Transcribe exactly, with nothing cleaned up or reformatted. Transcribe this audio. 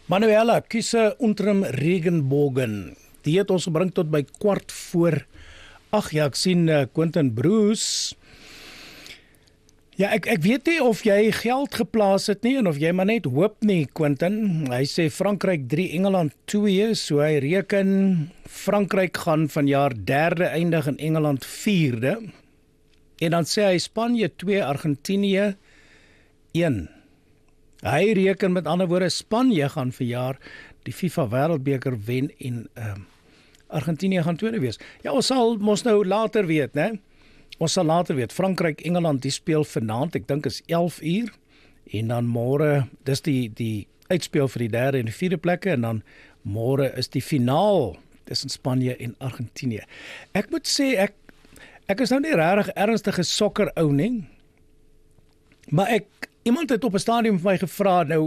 Manuela, kiese unterm Regenbogen. Die het ons gebring tot by kwart voor. Ag ja, ek sien uh, Quentin Bruce. Ja, ek ek weet nie of jy geld geplaas het nie en of jy maar net hoop nie, Quentin. Hy sê Frankryk drie, Engeland twee, so hy reken Frankryk gaan vanjaar derde eindig en Engeland vierde. En dan sê hy Spanje twee, Argentinië een. Hy reken met ander woorde Spanje gaan verjaar die FIFA Wêreldbeker wen en uh, Argentinië gaan tweede wees. Ja, ons sal mos nou later weet, né? Ons sal later weet. Frankryk, Engeland, die speel vanaand, ek dink is elf uur. En dan môre, dis die die uitspeel vir die derde en die vierde plekke en dan môre is die finaal tussen Spanje en Argentinië. Ek moet sê ek ek is nou nie regtig ernstige sokker ou nie. Maar ek iemand het op 'n stadium vir my gevra nou